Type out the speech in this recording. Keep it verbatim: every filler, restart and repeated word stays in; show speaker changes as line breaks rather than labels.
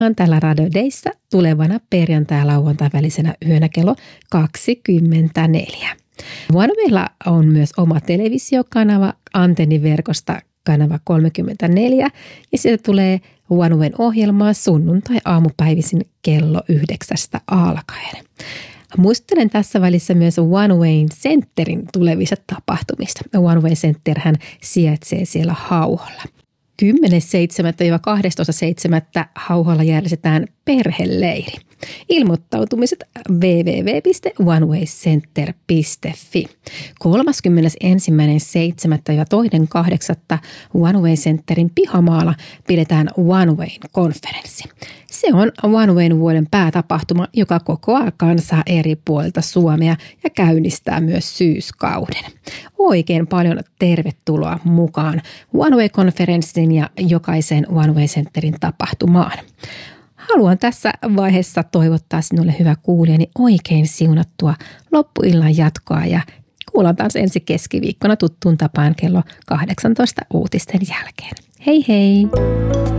täällä Radio Dayssä tulevana perjantai- ja lauantai välisenä yönä kello kaksikymmentäneljä. OneWaylla on myös oma televisiokanava antenniverkosta kanava kolmekymmentäneljä ja sieltä tulee OneWayn ohjelmaa sunnuntai-aamupäivisin kello yhdeksästä alkaen. Muistelen tässä välissä myös OneWayn Centerin tulevista tapahtumista. OneWayn Centerhän sijaitsee siellä Hauholla. kymmenes seitsemättä kaksitoista seitsemättä Hauholla järjestetään perheleiri. Ilmoittautumiset double-u double-u double-u piste onewaycenter piste fi. kolmaskymmenesensimmäinen seitsemättä toinen kahdeksatta OneWayn Centerin pihamaalla pidetään OneWayn konferenssi. Se on OneWayn vuoden päätapahtuma, joka kokoaa kansaa eri puolilta Suomea ja käynnistää myös syyskauden. Oikein paljon tervetuloa mukaan OneWayn-konferenssin ja jokaiseen OneWayn Centerin tapahtumaan. Haluan tässä vaiheessa toivottaa sinulle, hyvä kuulijani, oikein siunattua loppuillan jatkoa ja kuullaan taas ensi keskiviikkona tuttuun tapaan kello kahdeksantoista uutisten jälkeen. Hei hei!